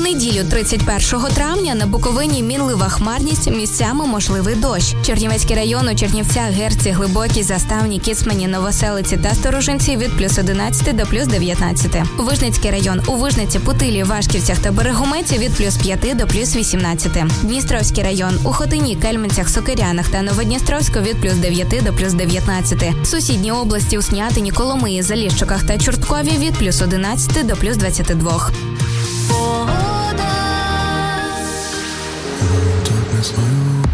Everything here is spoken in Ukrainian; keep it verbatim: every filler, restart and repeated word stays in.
неділю, тридцять першого травня, на Буковині мінлива хмарність, місцями можливий дощ. Чернівецький район у Чернівцях, Герці, Глибокій, Заставні, Кіцмані, Новоселиці та Сторожинці від плюс одинадцяти до плюс дев'ятнадцяти. Вижницький район у Вижниці, Путилі, Вашківцях та Берегометі від плюс п'яти до плюс вісімнадцяти. Дністровський район у Хотині, Кельменцях, Сокирянах та Новодністровську від плюс дев'яти до плюс дев'ятнадцяти. Сусідні області у Снятині, Коломиї, Заліщиках та Чорткові від плюс одинадцяти до плюс двадцяти двох. Darkness, my